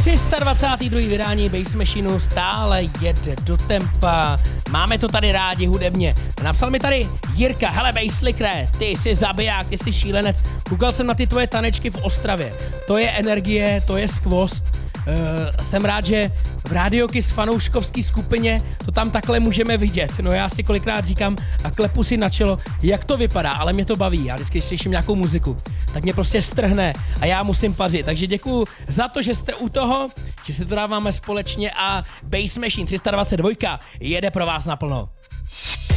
322. vydání Bass Machineu stále jede do tempa. Máme to tady rádi hudebně. Napsal mi tady Jirka, hele Basslikre, ty jsi zabiják, ty jsi šílenec. Koukal jsem na ty tvoje tanečky v Ostravě. To je energie, to je skvost. Jsem rád, že v Radio Kiss fanouškovský skupině to tam takhle můžeme vidět. No já si kolikrát říkám a klepu si na čelo, jak to vypadá, ale mě to baví. Já vždycky, když slyším nějakou muziku, tak mě prostě strhne a já musím pařit. Takže děkuju za to, že jste u toho, že si to dáváme společně a Bass Machine 322 jede pro vás naplno.